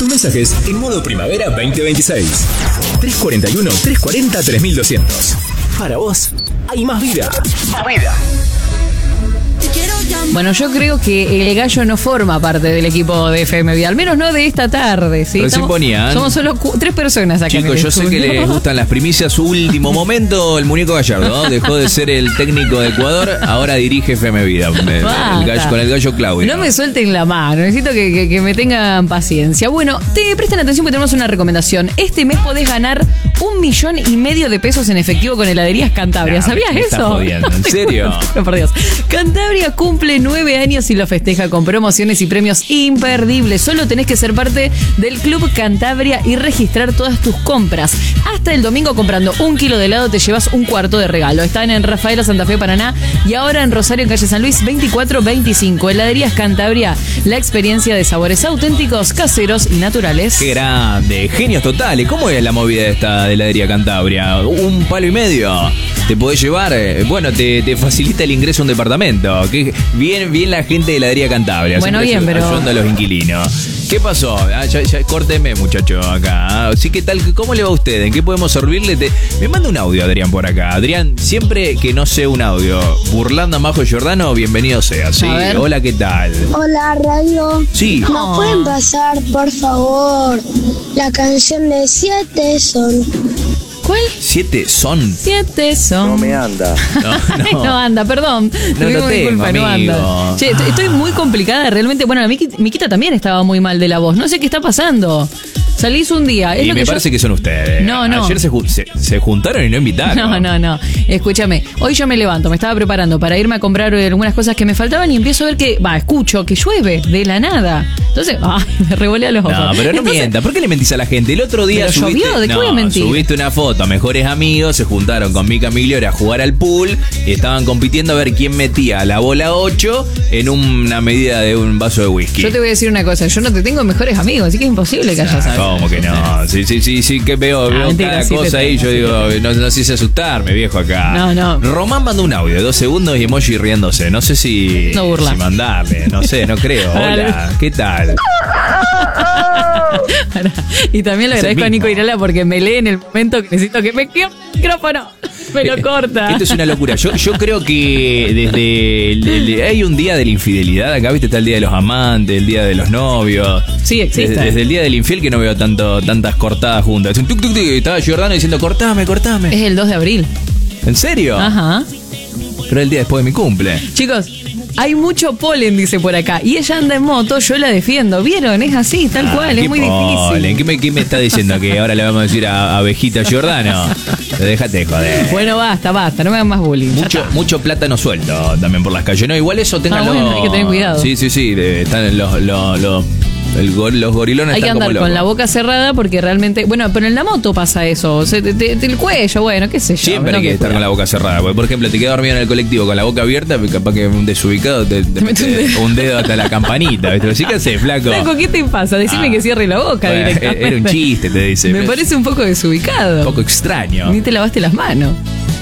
tus mensajes en modo primavera 2026. 341-340-3200. Para vos, hay más vida. Más vida. Bueno, yo creo que el gallo no forma parte del equipo de FM Vida, al menos no de esta tarde, ¿sí? Recién ponían. Somos solo 3 personas acá. Chicos, yo sé que les gustan las primicias. Su último momento, el muñeco Gallardo, ¿no? Dejó de ser el técnico de Ecuador, ahora dirige FM Vida. Con el gallo Claudio. No me suelten la mano, necesito que me tengan paciencia. Bueno, te presten atención porque tenemos una recomendación. Este mes podés ganar 1,5 millones de pesos en efectivo con Heladerías Cantabria. ¿Sabías me estás eso? jodiendo, ¿en serio? No, por Dios. Cantabria cumple 9 años y lo festeja con promociones y premios imperdibles. Solo tenés que ser parte del Club Cantabria y registrar todas tus compras. Hasta el domingo, comprando 1 kilo de helado te llevas un cuarto de regalo. Están en Rafaela, Santa Fe, Paraná, y ahora en Rosario, en calle San Luis 2425. Heladerías Cantabria, la experiencia de sabores auténticos, caseros y naturales. ¡Qué grande! Genios totales. ¿Cómo es la movida de esta heladería Cantabria? 1,5 palos. Te podés llevar, bueno, te facilita el ingreso a un departamento. Que bien la gente de heladería Cantabria. Bueno, bien, pero ayudando a los inquilinos. ¿Qué pasó? Córteme, muchacho, acá. Así que tal, ¿cómo le va a usted? ¿En qué podemos servirle? Me manda un audio, Adrián, por acá. Adrián, siempre que no sea un audio burlando a Majo Giordano, bienvenido sea, ¿sí? Hola, ¿qué tal? Hola, radio. Sí. ¿Nos pueden pasar, por favor, la canción de 7 son? ¿Cuál? 7 son. 7 son. No me anda. No anda, perdón. No lo tengo, amigo. No anda. Che, estoy muy complicada realmente. Bueno, la Miquita también estaba muy mal de la voz. No sé qué está pasando. Salís un día. Y me parece que son ustedes. No. Ayer se juntaron y no invitaron. No. Escúchame. Hoy yo me levanto, me estaba preparando para irme a comprar algunas cosas que me faltaban y empiezo a ver escucho que llueve de la nada. Entonces, me revolea los ojos. No, pero no mientas. ¿Por qué le mentís a la gente? El otro día llovió, ¿de qué voy a mentir? Subiste una foto, mejores amigos, se juntaron con Mica Migliore a jugar al pool y estaban compitiendo a ver quién metía la bola 8 en una medida de un vaso de whisky. Yo te voy a decir una cosa, yo no te tengo mejores amigos, así que es imposible que hayas sabido. ¿Cómo que no? Sí, que veo mentira, cada cosa ahí, yo digo, no sé si asustarme, viejo, acá. No. Román mandó un audio de 2 segundos y emoji riéndose. No sé si mandarle, no sé, no creo. Hola, ¿qué tal? Y también le agradezco a Nico Irala porque me lee en el momento que necesito que me quede el micrófono. Me lo corta. Esto es una locura. Yo creo que desde hay un día de la infidelidad. Acá, viste, está el día de los amantes, el día de los novios. Sí, existe. Desde el día del infiel que no veo tantas cortadas juntas. Estaba Giordano diciendo, cortame. Es el 2 de abril. ¿En serio? Ajá. Pero el día después de mi cumple. Chicos, hay mucho polen, dice por acá. Y ella anda en moto, yo la defiendo. ¿Vieron? Es así, tal cual, es muy difícil. ¿Qué me está diciendo? ¿Que ahora le vamos a decir a Abejita Giordano? Déjate de joder. Bueno, basta, no me hagan más bullying. Mucho plátano suelto también por las calles. No, igual eso ténganlo. Bueno, hay que tener cuidado. Sí. Están los gorilones. Hay que andar con la boca cerrada porque realmente. Bueno, pero en la moto pasa eso. O sea, el cuello, bueno, qué sé yo. Siempre hay que estar con la boca cerrada. Porque, por ejemplo, te quedas dormido en el colectivo con la boca abierta, capaz que un desubicado te mete un dedo hasta la campanita. ¿Viste? ¿Sí que haces, flaco? Flaco, ¿qué te pasa? Decime que cierre la boca directamente. Era un chiste, te dice. Me parece un poco desubicado. Un poco extraño. Ni te lavaste las manos.